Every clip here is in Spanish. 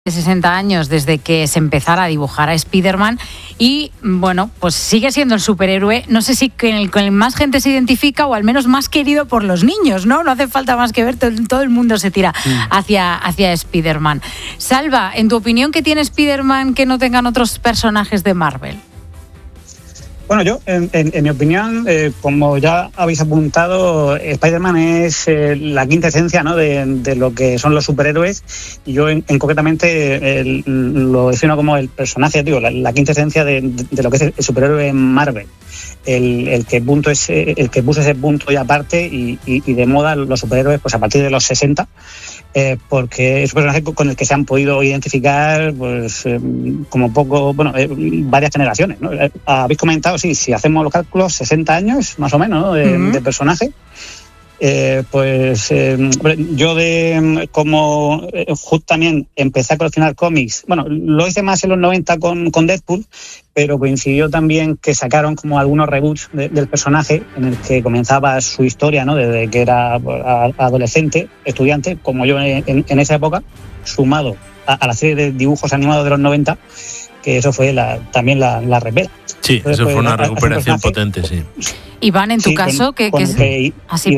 de 60 años desde que se empezara a dibujar a Spider-Man y, bueno, pues sigue siendo el superhéroe, no sé si con el que más gente se identifica o al menos más querido por los niños, ¿no? No hace falta más que ver, todo el mundo se tira hacia Spider-Man. Salva, en tu opinión, ¿qué tiene Spider-Man que no tengan otros personajes de Marvel? Bueno, yo, en mi opinión, como ya habéis apuntado, Spider-Man es la quinta esencia, ¿no?, de lo que son los superhéroes. Y yo, concretamente, lo defino como el personaje, digo, la quinta esencia de lo que es el superhéroe en Marvel. El que puso ese punto y aparte y de moda los superhéroes pues a partir de los 60. Porque es un personaje con el que se han podido identificar pues como poco, bueno, varias generaciones, ¿no? Habéis comentado, sí, si hacemos los cálculos, 60 años más o menos, ¿no?, de personaje. Yo como justo también empecé a coleccionar cómics, bueno, lo hice más en los 90 con Deadpool, pero coincidió también que sacaron como algunos reboots del personaje en el que comenzaba su historia, ¿no?, desde que era adolescente, estudiante, como yo en esa época, sumado a la serie de dibujos animados de los 90, que eso fue también la revela. Sí, entonces, eso fue una recuperación potente, sí. Iván, en tu caso, ¿qué es?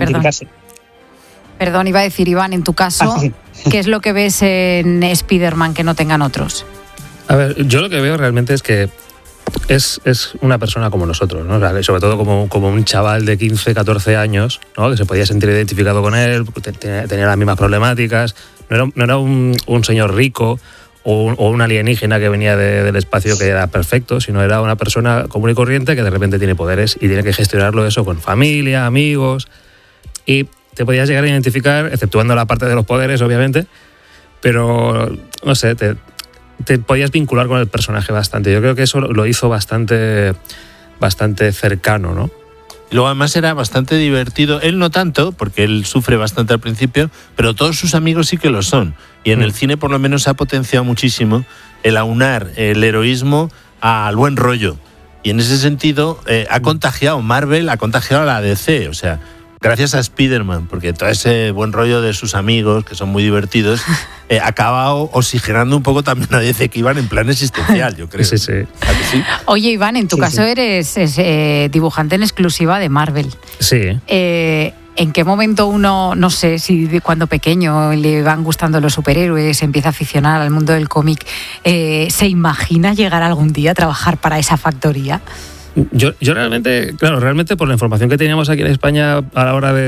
Perdón, iba a decir, Iván, en tu caso, ¿qué es lo que ves en Spider-Man que no tengan otros? A ver, yo lo que veo realmente es que es una persona como nosotros, ¿no? O sea, sobre todo como un chaval de 15, 14 años, ¿no?, que se podía sentir identificado con él, tenía las mismas problemáticas, no era un señor rico o un alienígena que venía del espacio que era perfecto, sino era una persona común y corriente que de repente tiene poderes y tiene que gestionarlo eso con familia, amigos, y te podías llegar a identificar, exceptuando la parte de los poderes, obviamente, pero, no sé, te podías vincular con el personaje bastante. Yo creo que eso lo hizo bastante cercano, ¿no? Luego además era bastante divertido, él no tanto, porque él sufre bastante al principio, pero todos sus amigos sí que lo son. Y en el cine por lo menos se ha potenciado muchísimo el aunar el heroísmo al buen rollo. Y en ese sentido Marvel ha contagiado a la DC, o sea, gracias a Spider-Man, porque todo ese buen rollo de sus amigos, que son muy divertidos, ha acabado oxigenando un poco también a DC, que iban en plan existencial, yo creo. Sí. ¿Sí? Oye, Iván, en tu caso eres dibujante en exclusiva de Marvel. Sí. ¿En qué momento uno, no sé, si cuando pequeño le van gustando los superhéroes, se empieza a aficionar al mundo del cómic, se imagina llegar algún día a trabajar para esa factoría? Yo realmente por la información que teníamos aquí en España a la hora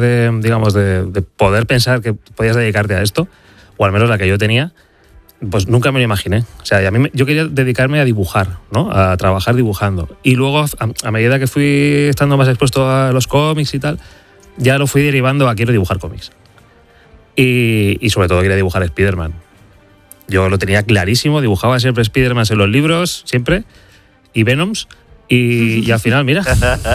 de poder pensar que podías dedicarte a esto, o al menos la que yo tenía, pues nunca me lo imaginé. O sea, yo quería dedicarme a dibujar, ¿no?, a trabajar dibujando. Y luego, a medida que fui estando más expuesto a los cómics y tal, ya lo fui derivando a quiero dibujar cómics. Y sobre todo quería dibujar Spider-Man. Yo lo tenía clarísimo, dibujaba siempre Spider-Man en los libros, siempre, y Venoms. Y al final, mira,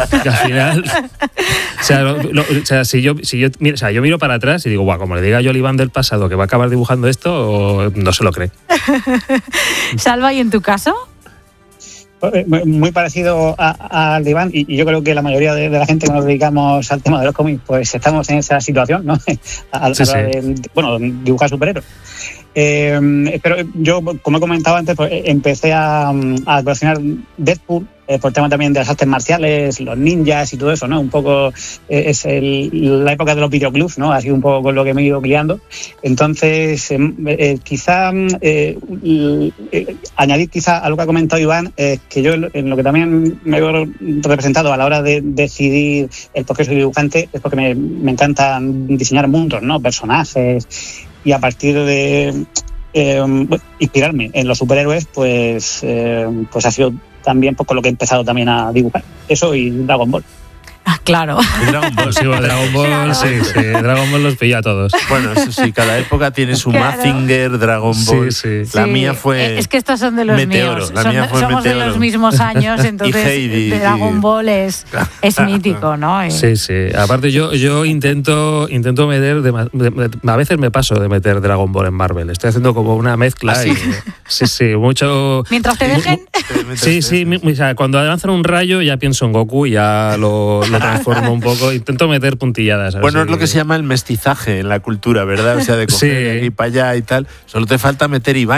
yo miro para atrás y digo, guau, como le diga yo al Iván del pasado que va a acabar dibujando esto, no se lo cree. Salva, ¿y en tu caso? Muy parecido al de Iván, y yo creo que la mayoría de la gente que nos dedicamos al tema de los cómics, pues estamos en esa situación, ¿no? Dibujar superhéroes. Pero yo, como he comentado antes, pues empecé a coleccionar Deadpool por tema también de las artes marciales, los ninjas y todo eso, ¿no? Un poco es la época de los videoclubs, ¿no? Ha sido un poco con lo que me he ido criando. Entonces, quizá añadir quizá a lo que ha comentado Iván, que yo en lo que también me he representado a la hora de decidir el por qué soy dibujante es porque me encanta diseñar mundos, ¿no? Personajes, y a partir de inspirarme en los superhéroes, pues ha sido también con lo que he empezado también a dibujar. Eso y Dragon Ball. Claro. Dragon Ball, Dragon Ball, sí. Dragon Ball los pilla a todos. Bueno, eso sí, cada época tiene su Mazinger, Dragon Ball. Sí. La mía fue Es que estos son de los Meteoro. míos. La mía fue somos Meteoro. de los mismos años, entonces Heidi, Dragon Ball es mítico, ¿no? Sí. Aparte yo intento meter, a veces me paso de meter Dragon Ball en Marvel. Estoy haciendo como una mezcla. ¿Ah, sí? Sí, mucho... Mientras te dejen... Sí, o sea, cuando lanzan un rayo ya pienso en Goku y ya lo lo transformo un poco, intento meter puntilladas. Bueno, es lo que se llama el mestizaje en la cultura, ¿verdad? O sea, de coger Sí. aquí para allá y tal. Solo te falta meter Ibai.